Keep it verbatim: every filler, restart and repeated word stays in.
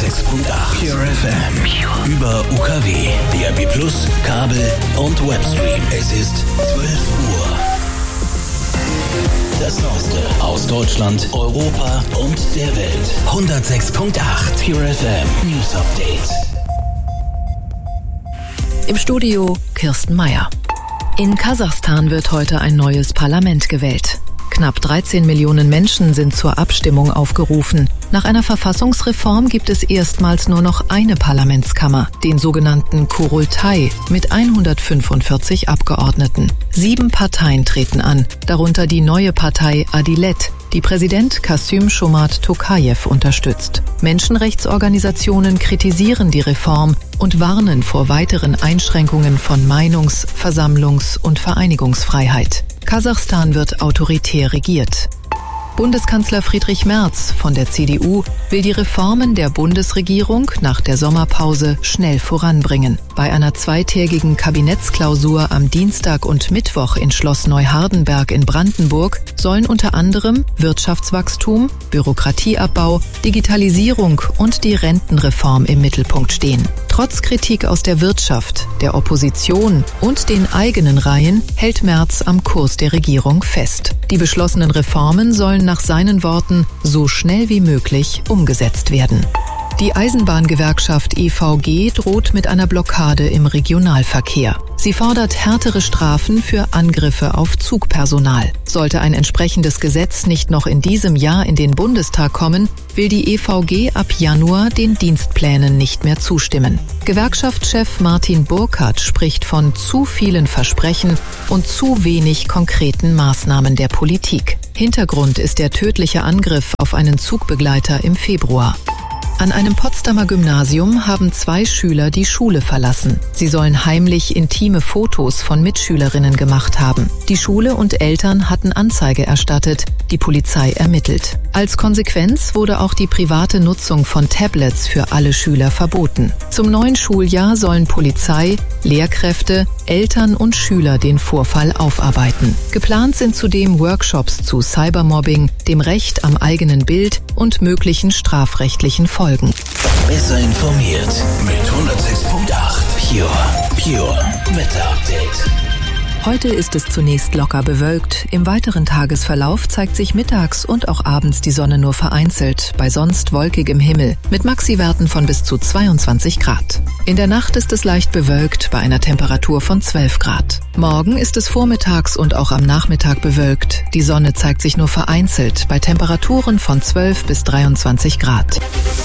hundertsechs Komma acht Pure F M. Über U K W, D A B Plus, Kabel und Webstream. Es ist zwölf Uhr. Das Neueste aus Deutschland, Europa und der Welt. hundertsechs Komma acht Pure F M News Update. Im Studio Kirsten Meier. In Kasachstan wird heute ein neues Parlament gewählt. Knapp dreizehn Millionen Menschen sind zur Abstimmung aufgerufen. Nach einer Verfassungsreform gibt es erstmals nur noch eine Parlamentskammer, den sogenannten Kurultai, mit hundertfünfundvierzig Abgeordneten. Sieben Parteien treten an, darunter die neue Partei Adilet, die Präsident Kassym-Jomart Tokayev unterstützt. Menschenrechtsorganisationen kritisieren die Reform und warnen vor weiteren Einschränkungen von Meinungs-, Versammlungs- und Vereinigungsfreiheit. Kasachstan wird autoritär regiert. Bundeskanzler Friedrich Merz von der C D U will die Reformen der Bundesregierung nach der Sommerpause schnell voranbringen. Bei einer zweitägigen Kabinettsklausur am Dienstag und Mittwoch in Schloss Neuhardenberg in Brandenburg sollen unter anderem Wirtschaftswachstum, Bürokratieabbau, Digitalisierung und die Rentenreform im Mittelpunkt stehen. Trotz Kritik aus der Wirtschaft, der Opposition und den eigenen Reihen hält Merz am Kurs der Regierung fest. Die beschlossenen Reformen sollen nach seinen Worten so schnell wie möglich umgesetzt werden. Die Eisenbahngewerkschaft E V G droht mit einer Blockade im Regionalverkehr. Sie fordert härtere Strafen für Angriffe auf Zugpersonal. Sollte ein entsprechendes Gesetz nicht noch in diesem Jahr in den Bundestag kommen, will die E V G ab Januar den Dienstplänen nicht mehr zustimmen. Gewerkschaftschef Martin Burkhardt spricht von zu vielen Versprechen und zu wenig konkreten Maßnahmen der Politik. Hintergrund ist der tödliche Angriff auf einen Zugbegleiter im Februar. An einem Potsdamer Gymnasium haben zwei Schüler die Schule verlassen. Sie sollen heimlich intime Fotos von Mitschülerinnen gemacht haben. Die Schule und Eltern hatten Anzeige erstattet, die Polizei ermittelt. Als Konsequenz wurde auch die private Nutzung von Tablets für alle Schüler verboten. Zum neuen Schuljahr sollen Polizei, Lehrkräfte, Eltern und Schüler den Vorfall aufarbeiten. Geplant sind zudem Workshops zu Cybermobbing, dem Recht am eigenen Bild und möglichen strafrechtlichen Folgen. Besser informiert mit hundertsechs Komma acht Pure, Pure Wetter Update. Heute ist es zunächst locker bewölkt. Im weiteren Tagesverlauf zeigt sich mittags und auch abends die Sonne nur vereinzelt, bei sonst wolkigem Himmel, mit Maxiwerten von bis zu zweiundzwanzig Grad. In der Nacht ist es leicht bewölkt, bei einer Temperatur von zwölf Grad. Morgen ist es vormittags und auch am Nachmittag bewölkt. Die Sonne zeigt sich nur vereinzelt, bei Temperaturen von zwölf bis dreiundzwanzig Grad.